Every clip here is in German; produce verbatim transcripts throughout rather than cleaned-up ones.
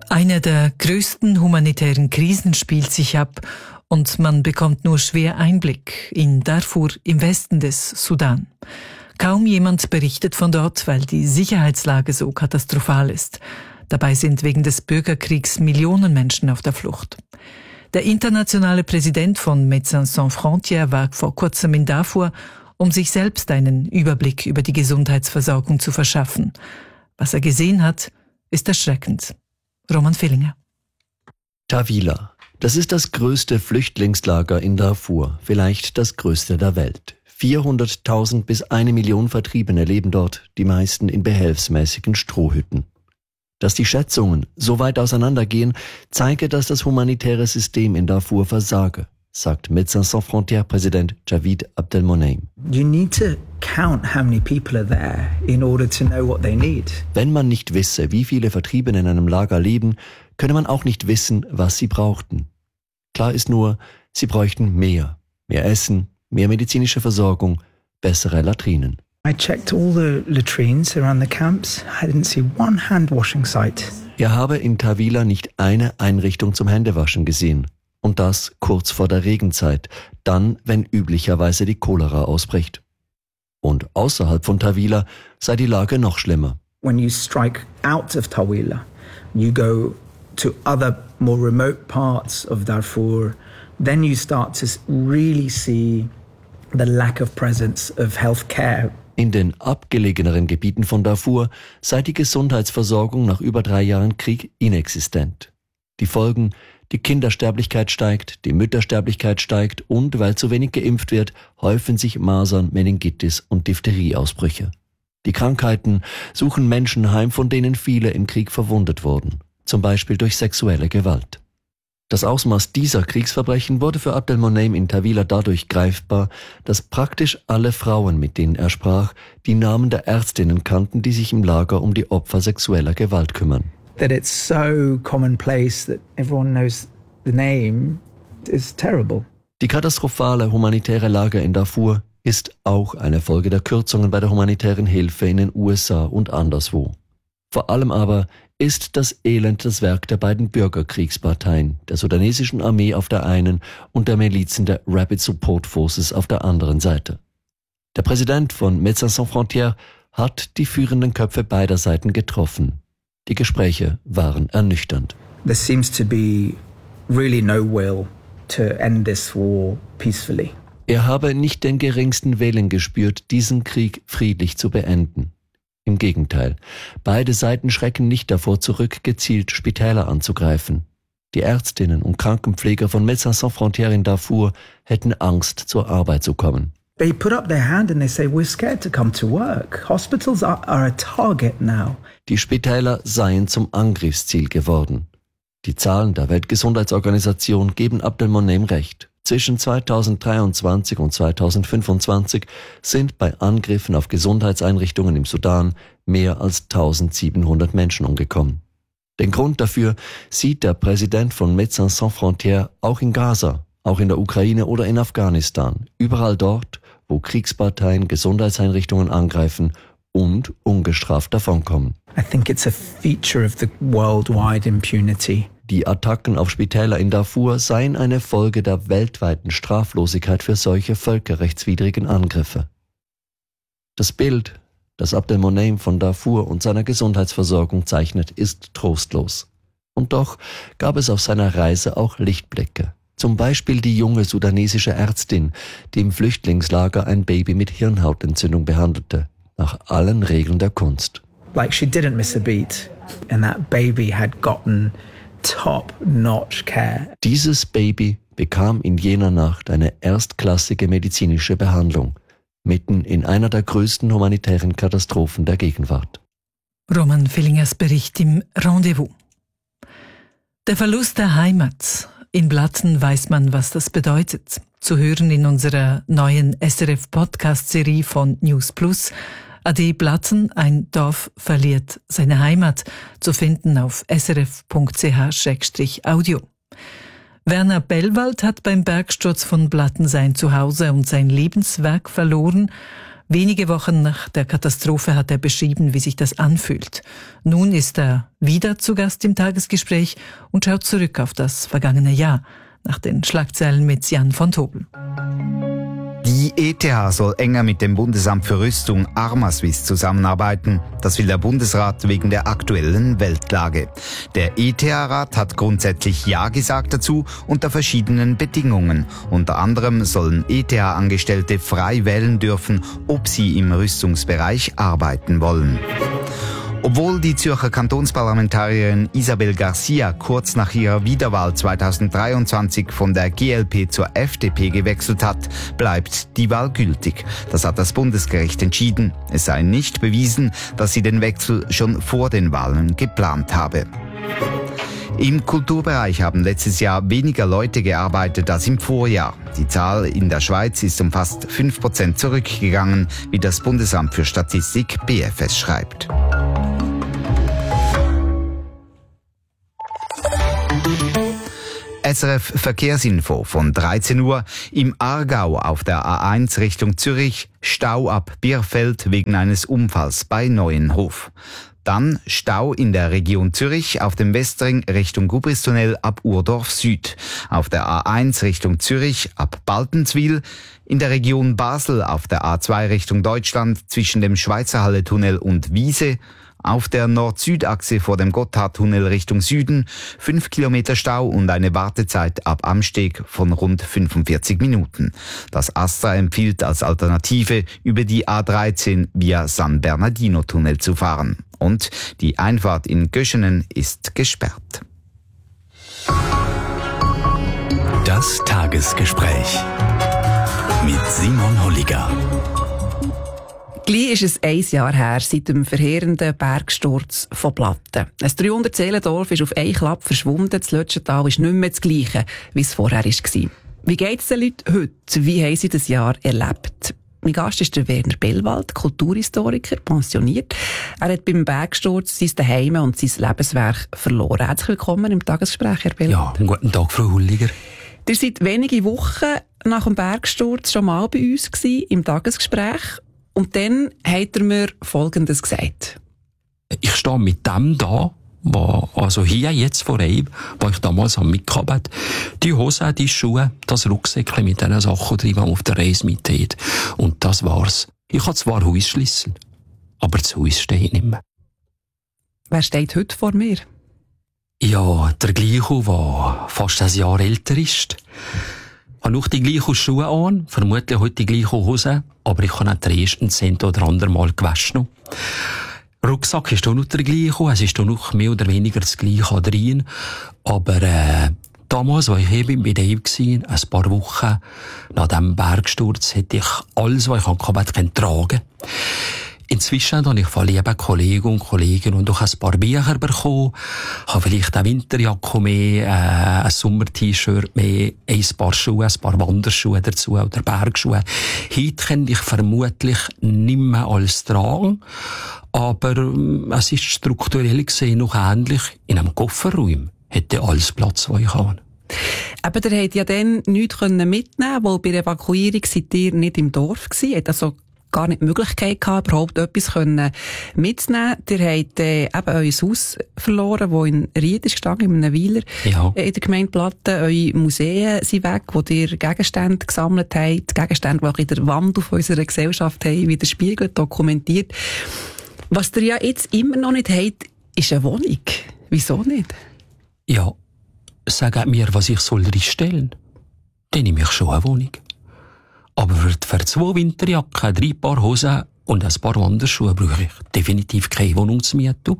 Eine der größten humanitären Krisen spielt sich ab und man bekommt nur schwer Einblick in Darfur im Westen des Sudan. Kaum jemand berichtet von dort, weil die Sicherheitslage so katastrophal ist. Dabei sind wegen des Bürgerkriegs Millionen Menschen auf der Flucht. Der internationale Präsident von Médecins Sans Frontières war vor kurzem in Darfur, um sich selbst einen Überblick über die Gesundheitsversorgung zu verschaffen. Was er gesehen hat, ist erschreckend. Roman Villinger. Tawila. Das ist das größte Flüchtlingslager in Darfur, vielleicht das größte der Welt. vierhunderttausend bis eine Million Vertriebene leben dort, die meisten in behelfsmäßigen Strohhütten. Dass die Schätzungen so weit auseinandergehen, zeige, dass das humanitäre System in Darfur versage, sagt Médecins Sans Frontières Präsident Javid Abdelmoneim. You need to count how many people are there in order to know what they need. Wenn man nicht wisse, wie viele Vertriebene in einem Lager leben, könne man auch nicht wissen, was sie brauchten. Klar ist nur, sie bräuchten mehr. Mehr Essen, mehr medizinische Versorgung, bessere Latrinen. I checked all the latrines around the camps. I didn't see one hand washing site. Er habe in Tawila nicht eine Einrichtung zum Händewaschen gesehen. Und das kurz vor der Regenzeit, dann, wenn üblicherweise die Cholera ausbricht. Und außerhalb von Tawila sei die Lage noch schlimmer. When you strike out of Tawila, you go to other more remote parts of Darfur, then you start to really see the lack of presence of health care. In den abgelegeneren Gebieten von Darfur sei die Gesundheitsversorgung nach über drei Jahren Krieg inexistent. Die Folgen: die Kindersterblichkeit steigt, die Müttersterblichkeit steigt und, weil zu wenig geimpft wird, häufen sich Masern, Meningitis und Diphtherie-Ausbrüche. Die Krankheiten suchen Menschen heim, von denen viele im Krieg verwundet wurden, zum Beispiel durch sexuelle Gewalt. Das Ausmaß dieser Kriegsverbrechen wurde für Abdelmoneim in Tawila dadurch greifbar, dass praktisch alle Frauen, mit denen er sprach, die Namen der Ärztinnen kannten, die sich im Lager um die Opfer sexueller Gewalt kümmern. That it's so commonplace that everyone knows the name is terrible. Die katastrophale humanitäre Lage in Darfur ist auch eine Folge der Kürzungen bei der humanitären Hilfe in den U S A und anderswo. Vor allem aber ist das Elend das Werk der beiden Bürgerkriegsparteien, der sudanesischen Armee auf der einen und der Milizen der Rapid Support Forces auf der anderen Seite. Der Präsident von Médecins Sans Frontières hat die führenden Köpfe beider Seiten getroffen. Die Gespräche waren ernüchternd. There seems to be really no will to end this war peacefully. Er habe nicht den geringsten Willen gespürt, diesen Krieg friedlich zu beenden. Im Gegenteil, beide Seiten schrecken nicht davor zurück, gezielt Spitäler anzugreifen. Die Ärztinnen und Krankenpfleger von Médecins Sans Frontières in Darfur hätten Angst, zur Arbeit zu kommen. They put up their hand and they say, we're scared to come to work. Hospitals are, are a target now. Die Spitäler seien zum Angriffsziel geworden. Die Zahlen der Weltgesundheitsorganisation geben Abdelmoneim recht. Zwischen zweitausenddreiundzwanzig und zweitausendfünfundzwanzig sind bei Angriffen auf Gesundheitseinrichtungen im Sudan mehr als eintausendsiebenhundert Menschen umgekommen. Den Grund dafür sieht der Präsident von Médecins Sans Frontières auch in Gaza, auch in der Ukraine oder in Afghanistan, überall dort, wo Kriegsparteien Gesundheitseinrichtungen angreifen und ungestraft davonkommen. I think it's a feature of the worldwide impunity. Die Attacken auf Spitäler in Darfur seien eine Folge der weltweiten Straflosigkeit für solche völkerrechtswidrigen Angriffe. Das Bild, das Abdelmoneim von Darfur und seiner Gesundheitsversorgung zeichnet, ist trostlos. Und doch gab es auf seiner Reise auch Lichtblicke. Zum Beispiel die junge sudanesische Ärztin, die im Flüchtlingslager ein Baby mit Hirnhautentzündung behandelte, nach allen Regeln der Kunst. Like she didn't miss a beat and that baby had gotten top-notch care. Dieses Baby bekam in jener Nacht eine erstklassige medizinische Behandlung, mitten in einer der größten humanitären Katastrophen der Gegenwart. Roman Villingers Bericht im Rendezvous. Der Verlust der Heimat. In Blatten weiß man, was das bedeutet. Zu hören in unserer neuen S R F-Podcast-Serie von News Plus. Ade Blatten, ein Dorf verliert seine Heimat, zu finden auf srf punkt c h slash audio. Werner Bellwald hat beim Bergsturz von Blatten sein Zuhause und sein Lebenswerk verloren. Wenige Wochen nach der Katastrophe hat er beschrieben, wie sich das anfühlt. Nun ist er wieder zu Gast im Tagesgespräch und schaut zurück auf das vergangene Jahr, nach den Schlagzeilen mit Jan von Tobel. Die E T H soll enger mit dem Bundesamt für Rüstung Armaswiss zusammenarbeiten. Das will der Bundesrat wegen der aktuellen Weltlage. Der E T H-Rat hat grundsätzlich Ja gesagt dazu unter verschiedenen Bedingungen. Unter anderem sollen E T H-Angestellte frei wählen dürfen, ob sie im Rüstungsbereich arbeiten wollen. Obwohl die Zürcher Kantonsparlamentarierin Isabel Garcia kurz nach ihrer Wiederwahl zweitausenddreiundzwanzig von der G L P zur F D P gewechselt hat, bleibt die Wahl gültig. Das hat das Bundesgericht entschieden. Es sei nicht bewiesen, dass sie den Wechsel schon vor den Wahlen geplant habe. Im Kulturbereich haben letztes Jahr weniger Leute gearbeitet als im Vorjahr. Die Zahl in der Schweiz ist um fast fünf Prozent zurückgegangen, wie das Bundesamt für Statistik B F S schreibt. S R F Verkehrsinfo von dreizehn Uhr. Im Aargau auf der A eins Richtung Zürich Stau ab Bierfeld wegen eines Unfalls bei Neuenhof. Dann Stau in der Region Zürich auf dem Westring Richtung Gubristunnel ab Urdorf Süd. Auf der A eins Richtung Zürich ab Baltenswil. In der Region Basel auf der A zwei Richtung Deutschland zwischen dem Schweizerhalle-Tunnel und Wiese. Auf der Nord-Süd-Achse vor dem Gotthardtunnel Richtung Süden fünf Kilometer Stau und eine Wartezeit ab Amsteg von rund fünfundvierzig Minuten. Das AStA empfiehlt als Alternative über die A dreizehn via San Bernardino-Tunnel zu fahren. Und die Einfahrt in Göschenen ist gesperrt. Das Tagesgespräch mit Simon Holliger. Gleich ist es ein Jahr her seit dem verheerenden Bergsturz von Platten. Ein dreihundert-Seelendorf ist auf einen Klapp verschwunden. Das Lötschental ist nicht mehr das Gleiche, wie es vorher war. Wie geht es den Leuten heute? Wie haben sie das Jahr erlebt? Mein Gast ist der Werner Bellwald, Kulturhistoriker, pensioniert. Er hat beim Bergsturz sein Zuhause und sein Lebenswerk verloren. Herzlich willkommen im Tagesgespräch, Herr Bellwald. Ja, guten Tag, Frau Holliger. Ihr seid wenige Wochen nach dem Bergsturz schon mal bei uns gewesen, im Tagesgespräch. Und dann hat er mir Folgendes gesagt. Ich stehe mit dem da, wo, also hier jetzt vor einem, was ich damals am mitgehabt habe, die Hose, die Schuhe, das Rucksäckchen mit diesen Sachen drin, die man auf der Reise mit. Und das war's. Ich habe zwar Hausschlüssel, aber das Haus steht nicht mehr. Wer steht heute vor mir? Ja, der gleiche, der fast ein Jahr älter ist. Ich habe noch die gleichen Schuhe an, vermutlich heute die gleichen Hosen, aber ich habe auch den ersten Cent oder andere Mal gewaschen. Rucksack ist auch noch der gleiche, es ist auch noch mehr oder weniger das gleiche drin, aber äh, damals, als ich eben bei Dave war, ein paar Wochen nach diesem Bergsturz, hätte ich alles, was ich hatte, tragen. Inzwischen habe ich von lieben Kollegen und Kollegen und auch ein paar Bücher bekommen, habe vielleicht eine Winterjacke mehr, äh, ein Sommer-T-Shirt mehr, ein paar Schuhe, ein paar Wanderschuhe dazu oder Bergschuhe. Heute könnte ich vermutlich nicht mehr alles tragen, aber äh, es ist strukturell gesehen noch ähnlich. In einem Kofferraum hätte alles Platz, was ich habe. Aber ihr habt ja dann nichts mitnehmen, weil bei der Evakuierung seid ihr nicht im Dorf gewesen, habt also gar nicht die Möglichkeit gehabt, überhaupt etwas mitzunehmen. Ihr habt äh, eben euer Haus verloren, das in Ried ist gestanden, in einem Weiler, ja. in der Gemeinde Platten. Eure Museen sind weg, wo ihr Gegenstände gesammelt habt, Gegenstände, die auch in der Wand auf unserer Gesellschaft haben, widerspiegelt, dokumentiert. Was ihr ja jetzt immer noch nicht habt, ist eine Wohnung. Wieso nicht? Ja, sagt mir, was ich soll reinstellen. Dann nehme ich schon eine Wohnung. Aber für, für zwei Winterjacken, drei Paar Hosen und ein paar Wanderschuhe brauche ich definitiv keine Wohnung zu mieten.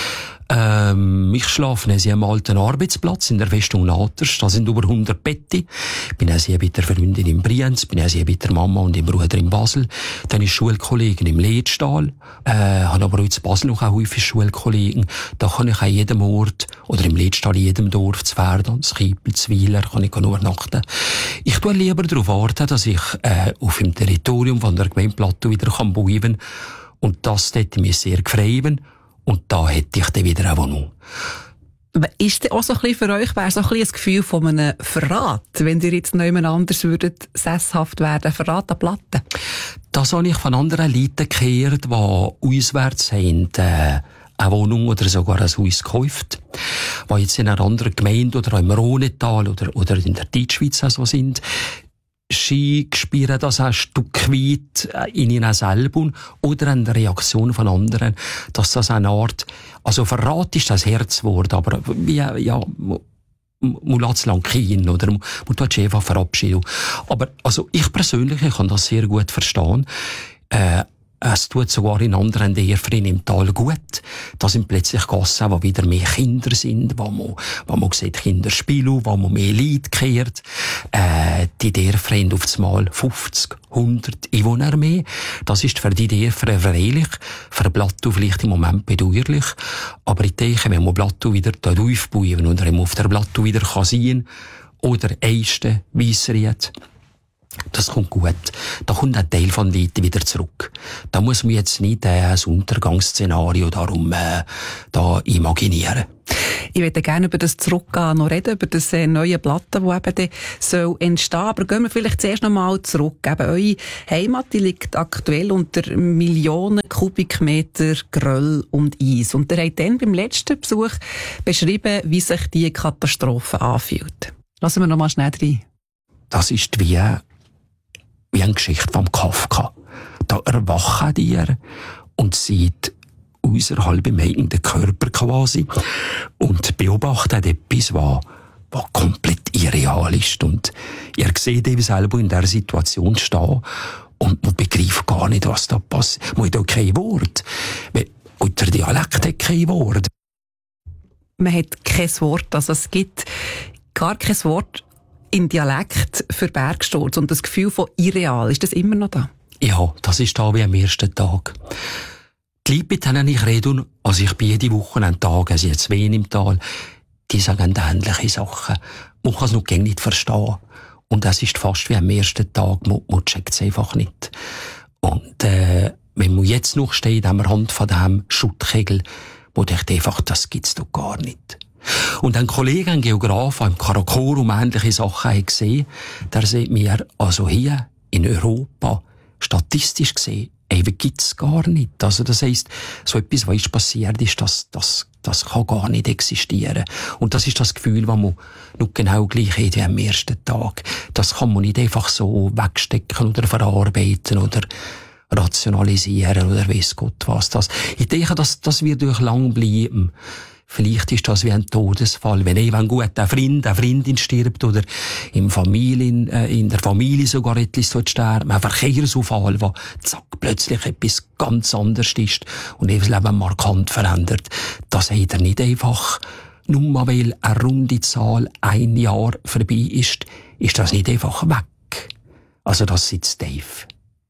Ähm, ich schlafe in einem alten Arbeitsplatz in der Festung Laters. Da sind über hundert Betten. Ich bin auch sehr bei der Freundin in Brienz, bin auch sehr bei der Mama und dem Bruder in Basel. Dann ist Schulkollegen im Ledstal. Äh, habe aber auch in Basel noch auch häufig Schulkollegen. Da kann ich an jedem Ort, oder im Ledstal in jedem Dorf, zu Verdon, zu Kiepel, zu Weiler, kann ich übernachten. Ich tue lieber darauf warten, dass ich äh, auf dem Territorium von der Gemeinde Plateau wieder kann bleiben. Und das hätte mich sehr gefreut. Und da hätte ich dann wieder eine Wohnung. Ist das auch so ein bisschen für euch, wäre so ein bisschen ein Gefühl von einem Verrat, wenn ihr jetzt noch jemand anders würdet sesshaft werden, Verrat an Platten? Das habe ich von anderen Leuten gehört, die auswärts haben, äh, eine Wohnung oder sogar ein Haus gekauft, die jetzt in einer anderen Gemeinde oder im Rhonetal oder, oder in der Deutschschweiz so sind. Sie spüren das ein Stück weit in ihnen selber oder an der Reaktion von anderen, dass das eine Art, also Verrat ist das Herzwort, aber wie, ja, man lässt es lang gehen, oder man tut sich einfach verabschieden. Aber, also, ich persönlich, ich kann das sehr gut verstehen, äh, es tut sogar in anderen Dörfern im Tal gut. Da sind plötzlich Gassen, wo wieder mehr Kinder sind, wo man, wo man sieht Kinder spielen, wo man mehr Leute kehrt. Äh, die Dörfer haben auf das Mal fünfzig, hundert Einwohner mehr. Das ist für die Dörfer freilich, für Plateau vielleicht im Moment bedauerlich. Aber ich denke, wenn man Plateau wieder dort aufbauen und er auf der Plateau wieder kann sein oder Eisten, Weissried, das kommt gut. Da kommt ein Teil von Leuten wieder zurück. Da muss man jetzt nicht äh, ein Untergangsszenario darum äh, da imaginieren. Ich würde gerne über das Zurückgehen noch reden, über das äh, neue Platten, das eben dann soll entstehen. Aber gehen wir vielleicht zuerst noch mal zurück. Eben, eure Heimat, die liegt aktuell unter Millionen Kubikmeter Geröll und Eis. Und ihr habt dann beim letzten Besuch beschrieben, wie sich diese Katastrophe anfühlt. Lassen wir noch mal schnell rein. Das ist wie wie eine Geschichte vom Kafka. Da erwachen die und sieht außerhalb im eigenen Körper quasi und beobachtet etwas, was, was komplett irreal ist. Und ihr seht eben selber in der Situation stehen und man begreift gar nicht, was da passiert. Man hat auch kein Wort. Und der Dialekt hat kein Wort. Man hat kein Wort. Also es gibt gar kein Wort in Dialekt für Bergsturz und das Gefühl von irreal, ist das immer noch da? Ja, das ist da wie am ersten Tag. Die Leute, mit denen ich rede, also ich bin jede Woche an Tagen, also jetzt wen im Tal, die sagen ähnliche Sachen. Man kann es noch gar nicht verstehen. Und es ist fast wie am ersten Tag, man, man checkt es einfach nicht. Und äh, wenn man jetzt noch steht am Rand von diesem Schuttkegel, man denkt einfach, das gibt's doch gar nicht. Und ein Kollege, ein Geograf, der im Karakorum ähnliche Sachen hat gesehen, der sagt mir, also hier in Europa, statistisch gesehen, eben gibt's gar nicht. Also das heisst, so etwas, was ist passiert ist, das, das, das kann gar nicht existieren. Und das ist das Gefühl, das man noch genau gleich hat wie am ersten Tag. Das kann man nicht einfach so wegstecken oder verarbeiten oder rationalisieren oder weiss Gott was. Das, ich denke, das, das wird durch lang bleiben. Vielleicht ist das wie ein Todesfall. Wenn eben ein guter Freund, eine Freundin stirbt oder in, Familien, äh, in der Familie sogar etwas sterben, ein Verkehrsunfall, wo zack, plötzlich etwas ganz anderes ist und eben das Leben markant verändert. Das hat er nicht einfach. Nur mal, weil eine runde Zahl ein Jahr vorbei ist, ist das nicht einfach weg. Also das sitzt tief.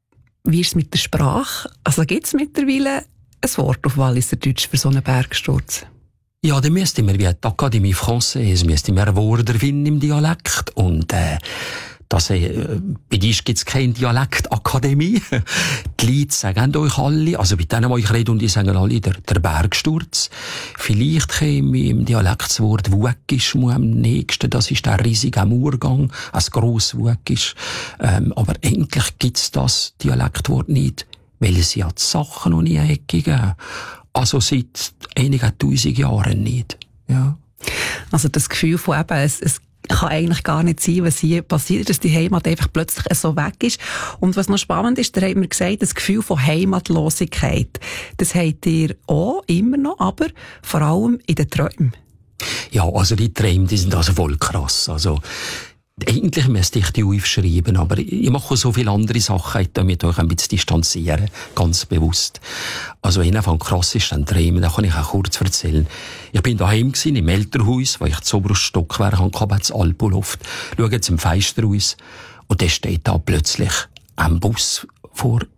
Wie ist es mit der Sprache? Also gibt es mittlerweile ein Wort auf Walliserdeutsch für so einen Bergsturz? Ja, dann müsste man wie die Akademie Française, müsste man ein Wort erfinden im Dialekt. Und, äh, das, äh, bei dir gibt's keine Dialektakademie. Die Leute sagen euch alle, also bei denen, die ich rede, und die sagen alle, der, der Bergsturz. Vielleicht käme im Dialekt das Wort Wuegisch am nächsten, das ist der riesige Murgang, ein grosses Wuegisch. Ähm, aber eigentlich gibt's das Dialektwort nicht, weil es ja die Sachen noch nie gegeben. Also seit einigen tausend Jahren nicht. Ja. Also das Gefühl von eben, es, es kann eigentlich gar nicht sein, was hier passiert, dass die Heimat einfach plötzlich so weg ist. Und was noch spannend ist, da hat mir gesagt, das Gefühl von Heimatlosigkeit, das habt ihr auch immer noch, aber vor allem in den Träumen. Ja, also die Träume, die sind also voll krass. Also eigentlich müsste ich die aufschreiben, aber ich mache so viele andere Sachen, damit euch ein bisschen distanzieren, ganz bewusst. Also einer von krassesten Träumen, da kann ich auch kurz erzählen. Ich bin daheim gewesen, im Elternhaus, wo ich das oberste Stockwerk hatte, das Alpoloft. Schaue jetzt im Fenster raus und da steht da plötzlich ein Bus vor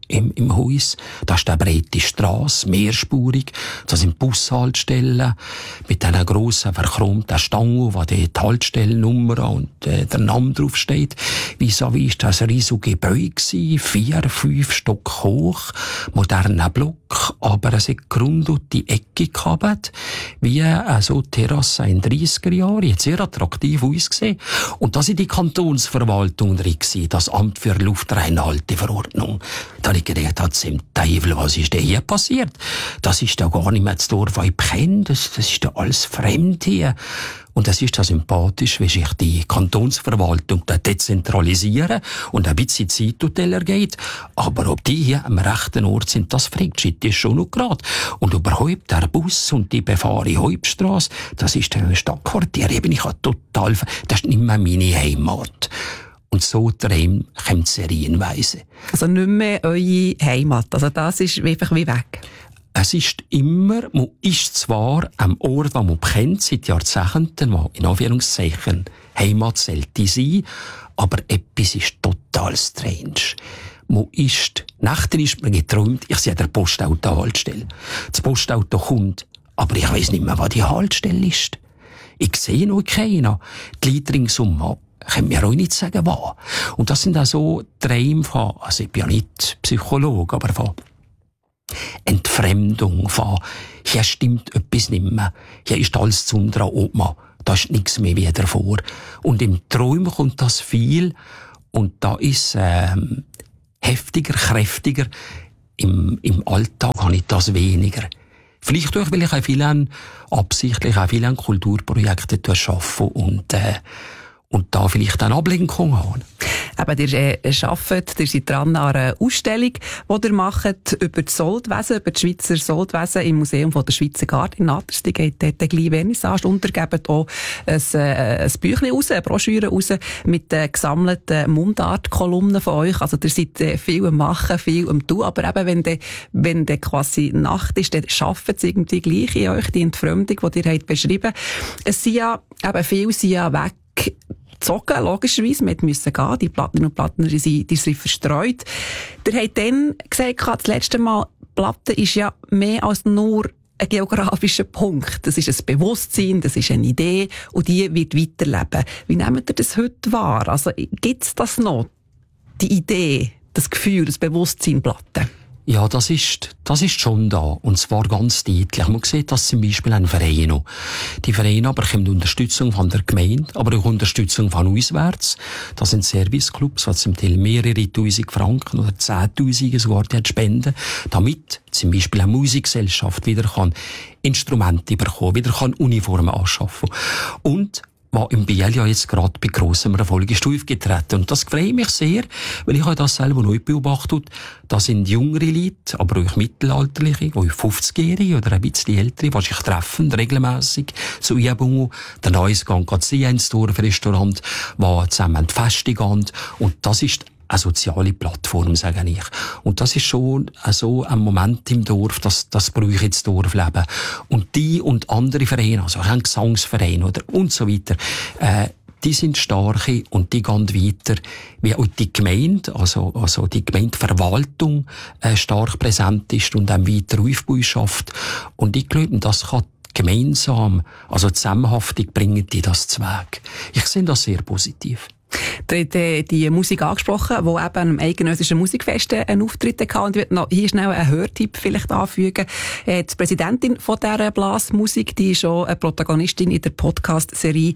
im, im Haus. Da ist eine breite Strasse, mehrspurig. Da sind Bushaltestellen mit einer grossen verchromten Stange, wo die Haltstellennummer und äh, der Name draufsteht. Vis-à-vis ist das ein riesiges Gebäude gewesen, vier, fünf Stock hoch, moderner Block, aber es hat Grund und die Ecke gehabt, wie äh, so Terrasse in den dreissiger Jahren. Jetzt sehr attraktiv ausgesehen. Und das war die Kantonsverwaltung drin gewesen, das Amt für Luftreinhalteverordnung. Da habe ich gedacht, hat's im Teufel, was ist denn hier passiert? Das ist ja gar nicht mehr das Dorf, das ich kenne, das, das ist ja alles fremd hier. Und es ist ja sympathisch, wie sich die Kantonsverwaltung da dezentralisieren und ein bisschen Zeithotel geht. Aber ob die hier am rechten Ort sind, das fragt sich schon noch gerade. Und überhaupt der Bus und die befahrene Hauptstrasse, das ist ein Stadtquartier, eben ich habe total, das ist nicht mehr meine Heimat. Und so träumt kommt serienweise. Also nicht mehr eure Heimat, also das ist einfach wie weg. Es ist immer, man ist zwar am Ort, den man kennt, seit Jahrzehnten, wo in Anführungszeichen Heimat sollte sein, aber etwas ist total strange. Man ist, nachher ist man geträumt, ich sehe der Postauto-Haltestelle. Das Postauto kommt, aber ich weiss nicht mehr, was die Haltestelle ist. Ich sehe noch keinen. Die Leute ringsum können mir auch nicht sagen, was. Und das sind auch so Träume von, also ich bin ja nicht Psychologe, aber von Entfremdung, von hier stimmt etwas nicht mehr, hier ist alles zu unserer Oma, da ist nichts mehr wie davor. Und im Traum kommt das viel und da ist ähm, heftiger, kräftiger. Im, im Alltag habe ich das weniger. Vielleicht auch, weil ich auch viel an, absichtlich auch viel an Kulturprojekten arbeite und äh, und da vielleicht eine Ablenkung haben. Eben, ihr äh, arbeitet, ihr seid dran an einer Ausstellung, die ihr macht über das Soldwesen, über das Schweizer Soldwesen im Museum von der Schweizer Garde in Natters. Die geht dort gleich Vernissage und ihr gebt auch ein, äh, ein Büchlein raus, eine Broschüre raus mit äh, gesammelten Mundartkolumnen von euch. Also ihr seid äh, viel am Machen, viel am Tun, aber eben, wenn de, wenn de quasi Nacht ist, dann arbeitet es irgendwie gleich in euch, die Entfremdung, die ihr habt beschrieben. Es sind ja, eben viele sind ja weg, gezogen, logischerweise. Wir mussten gehen. Die Plattner und Plattner, die sind, die sind verstreut. Ihr habt dann gesagt, das letzte Mal, Platten ist ja mehr als nur ein geografischer Punkt. Das ist ein Bewusstsein, das ist eine Idee und die wird weiterleben. Wie nehmt ihr das heute wahr? Also, gibt's das noch? Die Idee, das Gefühl, das Bewusstsein Platten? Ja, das ist, das ist schon da. Und zwar ganz deutlich. Man sieht das zum Beispiel an Vereinen. Die Vereine aber bekommen Unterstützung von der Gemeinde, aber auch Unterstützung von auswärts. Das sind Serviceclubs, die zum Teil mehrere tausend Franken oder zehntausend sogar spenden, damit zum Beispiel eine Musikgesellschaft wieder kann Instrumente bekommen, wieder kann Uniformen anschaffen. Und was im Biel ja jetzt gerade bei grossem Erfolg ist aufgetreten. Und das freut mich sehr, weil ich habe das selber neu beobachtet. Da sind jüngere Leute, aber auch mittelalterliche, die fünfzigjährige oder ein bisschen ältere, die sich treffen, regelmässig zu Übungen. Der Neues gehen sie ins Dorfrestaurant, die zusammen die Feste gehen. Und das ist eine soziale Plattform, sage ich. Und das ist schon so ein Moment im Dorf, das, das brauche ich jetzt Dorfleben. Und die und andere Vereine, also auch ein Gesangsverein oder und so weiter, äh, die sind starke und die gehen weiter, wie auch die Gemeinde, also, also die Gemeindeverwaltung äh, stark präsent ist und dann weiter Aufbau schafft. Und ich glaube, das kann gemeinsam, also zusammenhaftig bringen die das zu Weg. Ich sehe das sehr positiv. Die, die, die Musik angesprochen, die eben am eidgenössischen Musikfest einen Auftritt hatte. Und ich würde noch hier schnell einen Hörtipp vielleicht anfügen. Die Präsidentin von dieser Blasmusik, die ist schon eine Protagonistin in der Podcast-Serie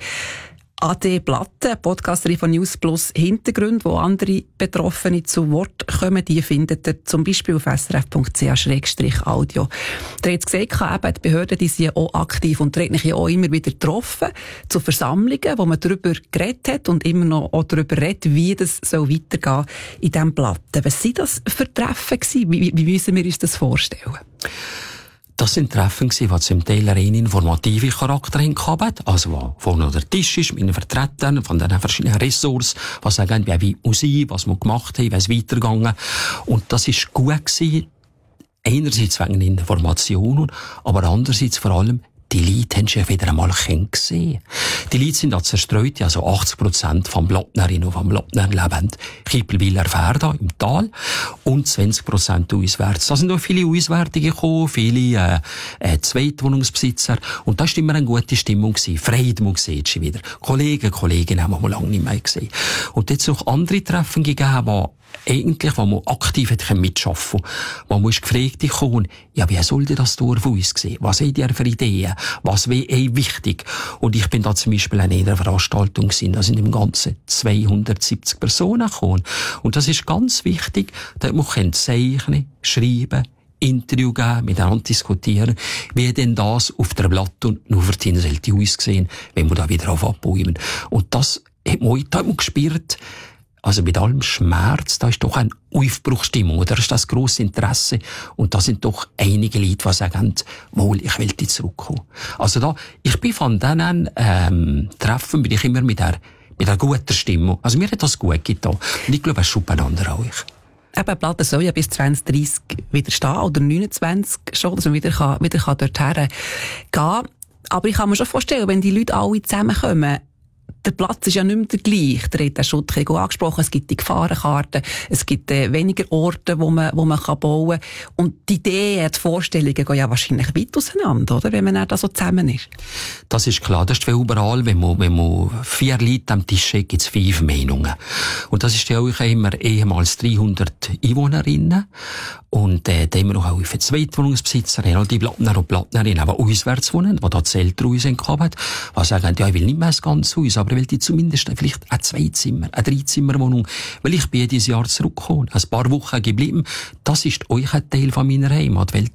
A D Platte, Podcasterin von News Plus Hintergrund, wo andere Betroffene zu Wort kommen. Die findet ihr zum Beispiel auf s r f punkt c h slash audio. Ihr habt gesagt, eben, die Behörden die sind auch aktiv und treten sich auch immer wieder getroffen zu Versammlungen, wo man darüber geredet hat und immer noch auch darüber redet, wie das so weitergehen in diesen Platten. Was sind das für Treffen gewesen? Wie, wie müssen wir uns das vorstellen? Das sind Treffen gewesen, die zum Teil rein informative Charakter hatten. Also, wo vorne der Tisch ist, mit den Vertretern von den verschiedenen Ressorts, was sagen, wie muss sein, was wir gemacht haben, wie es weitergegangen. Und das ist gut gewesen. Einerseits wegen Informationen, aber andererseits vor allem die Leute haben sich wieder einmal gesehen. Die Leute sind da zerstreut, also achtzig Prozent von Blattnerinnen und von Blattner leben Kippelwiller Ferda im Tal und zwanzig Prozent auswärts. Da sind auch viele Auswärtige gekommen, viele äh, äh, Zweitwohnungsbesitzer und da war immer eine gute Stimmung gewesen. Freude, man sieht schon wieder. Kollegen, Kolleginnen haben wir lange nicht mehr gesehen. Und jetzt noch andere Treffen gegeben, die eigentlich, wo man aktiv hat mitschaffen kann. Wo man ist gefragt kommen, ja, wie soll denn das Dorf aussehen? Was habt ihr für Ideen? Was wäre euch wichtig? Und ich bin da zum Beispiel an einer Veranstaltung gewesen, da sind im Ganzen zweihundertsiebzig Personen gekommen. Und das ist ganz wichtig, dass man zeichnen, schreiben, Interview geben, miteinander diskutieren, wie denn das auf der Blatt und nur für die Insel aussehen, wenn wir da wieder auf abbäumen. Und das hat man heute hat man gespürt, also mit allem Schmerz, da ist doch eine Aufbruchstimmung, oder? Da ist das grosse Interesse. Und da sind doch einige Leute, die sagen, wohl, ich will die zurückkommen. Also da, ich bin von diesen, ähm, Treffen bin ich immer mit der, mit der guten Stimmung. Also mir hat das gut getan. Und ich glaube, es ist beieinander auch. Eben, Platte soll ja bis zwanzig dreissig wieder stehen, oder neunundzwanzig schon, dass man wieder, kann, wieder kann dorthin gehen. Aber ich kann mir schon vorstellen, wenn die Leute alle zusammenkommen, der Platz ist ja nicht mehr der gleiche. Der hat den Schutt angesprochen. Es gibt die Gefahrenkarten. Es gibt äh, weniger Orte, wo man, wo man kann bauen kann. Und die Ideen, die Vorstellungen gehen ja wahrscheinlich weit auseinander, oder? Wenn man dann da so zusammen ist. Das ist klar. Das ist wie überall. Wenn man, wenn man vier Leute am Tisch hat, gibt es fünf Meinungen. Und das ist ja auch immer ehemals dreihundert Einwohnerinnen. Und, äh, da haben wir noch auch für Zweitwohnungsbesitzer, die Blattner und Blattnerinnen, die auswärts wohnen, die da Zelt raus haben, die sagen, ja, ich will nicht mehr das ganze Haus, aber ich will die zumindest vielleicht eine Zweizimmer, eine Dreizimmerwohnung, weil ich bin dieses Jahr zurückgekommen, ein paar Wochen geblieben. Das ist euch ein Teil von meiner Heimat, weil